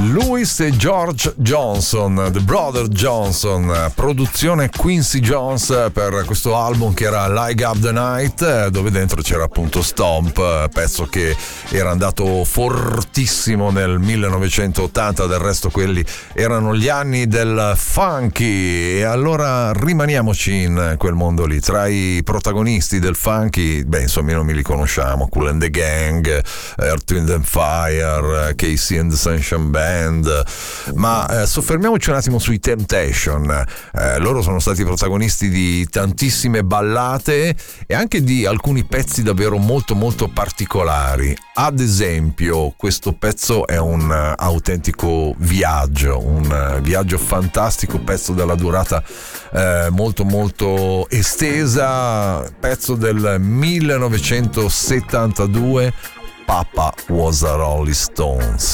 Louis e George Johnson, The Brother Johnson, produzione Quincy Jones per questo album che era Light Up the Night, dove dentro c'era appunto Stomp, pezzo che era andato fortissimo nel 1980, del resto quelli erano gli anni del funky, e allora rimaniamoci in quel mondo lì. Tra i protagonisti del funky, beh, insomma, non me li conosciamo: Kool and the Gang, Earth, Wind and Fire, Casey and the Sunshine Band, ma soffermiamoci un attimo sui Temptation. Loro sono stati protagonisti di tantissime ballate e anche di alcuni pezzi davvero molto molto particolari. Ad esempio, questo pezzo è un autentico viaggio, un viaggio fantastico, pezzo della durata molto molto estesa, pezzo del 1972, Papa Was a Rolling Stones.